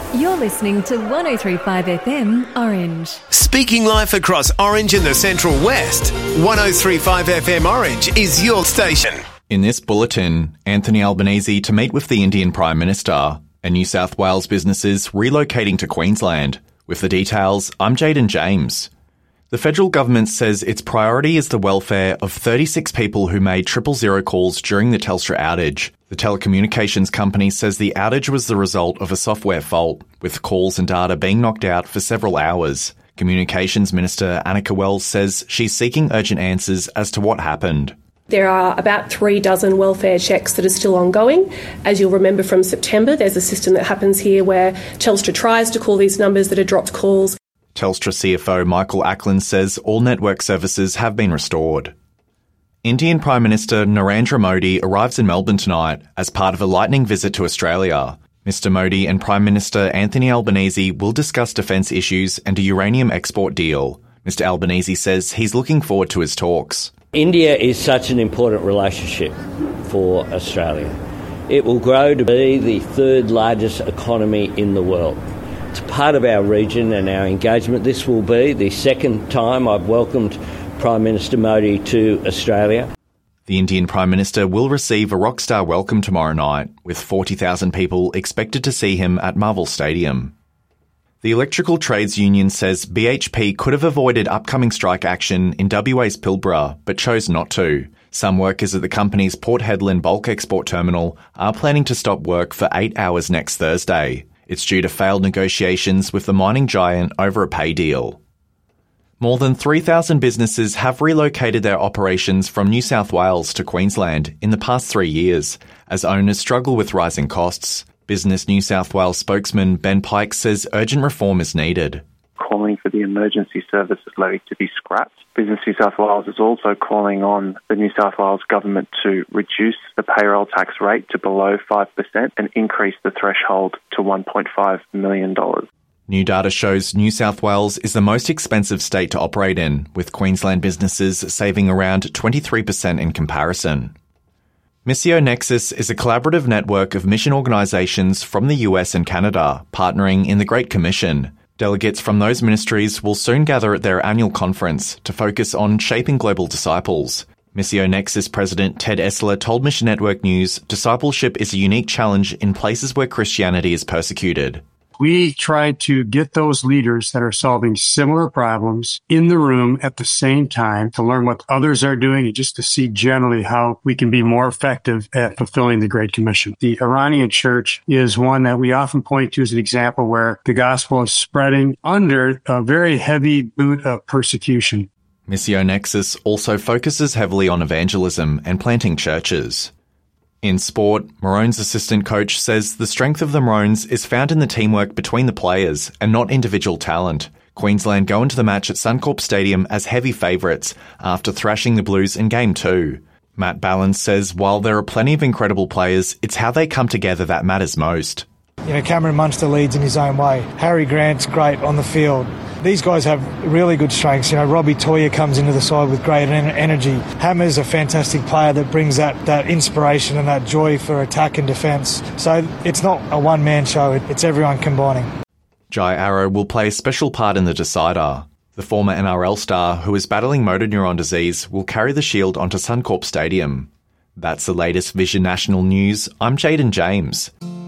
You're listening to 103.5 FM Orange. Speaking life across Orange and the Central West, 103.5 FM Orange is your station. In this bulletin, Anthony Albanese to meet with the Indian Prime Minister and New South Wales businesses relocating to Queensland. With the details, I'm Jaden James. The federal government says its priority is the welfare of 36 people who made 000 calls during the Telstra outage. The telecommunications company says the outage was the result of a software fault, with calls and data being knocked out for several hours. Communications Minister Annika Wells says she's seeking urgent answers as to what happened. There are about 36 welfare checks that are still ongoing. As you'll remember from September, there's a system that happens here where Telstra tries to call these numbers that are dropped calls. Telstra CFO Michael Ackland says all network services have been restored. Indian Prime Minister Narendra Modi arrives in Melbourne tonight as part of a lightning visit to Australia. Mr Modi and Prime Minister Anthony Albanese will discuss defence issues and a uranium export deal. Mr Albanese says he's looking forward to his talks. India is such an important relationship for Australia. It will grow to be the third largest economy in the world. It's part of our region and our engagement. This will be the second time I've welcomed Prime Minister Modi to Australia. The Indian Prime Minister will receive a rockstar welcome tomorrow night, with 40,000 people expected to see him at Marvel Stadium. The Electrical Trades Union says BHP could have avoided upcoming strike action in WA's Pilbara, but chose not to. Some workers at the company's Port Hedland bulk export terminal are planning to stop work for 8 hours next Thursday. It's due to failed negotiations with the mining giant over a pay deal. More than 3,000 businesses have relocated their operations from New South Wales to Queensland in the past 3 years, as owners struggle with rising costs. Business New South Wales spokesman Ben Pike says urgent reform is needed. Calling for the emergency services levy to be scrapped. Business New South Wales is also calling on the New South Wales government to reduce the payroll tax rate to below 5% and increase the threshold to $1.5 million. New data shows New South Wales is the most expensive state to operate in, with Queensland businesses saving around 23% in comparison. Missio Nexus is a collaborative network of mission organisations from the US and Canada, partnering in the Great Commission. Delegates from those ministries will soon gather at their annual conference to focus on shaping global disciples. Missio Nexus President Ted Esler told Mission Network News, discipleship is a unique challenge in places where Christianity is persecuted. We try to get those leaders that are solving similar problems in the room at the same time to learn what others are doing and just to see generally how we can be more effective at fulfilling the Great Commission. The Iranian church is one that we often point to as an example where the gospel is spreading under a very heavy boot of persecution. Missio Nexus also focuses heavily on evangelism and planting churches. In sport, Maroons assistant coach says the strength of the Maroons is found in the teamwork between the players and not individual talent. Queensland go into the match at Suncorp Stadium as heavy favourites after thrashing the Blues in Game 2. Matt Ballin says while there are plenty of incredible players, it's how they come together that matters most. Cameron Munster leads in his own way. Harry Grant's great on the field. These guys have really good strengths. Robbie Toya comes into the side with great energy. Hammer's a fantastic player that brings that inspiration and that joy for attack and defence. So it's not a one-man show, it's everyone combining. Jai Arrow will play a special part in the decider. The former NRL star, who is battling motor neuron disease, will carry the shield onto Suncorp Stadium. That's the latest Vision National News. I'm Jaden James.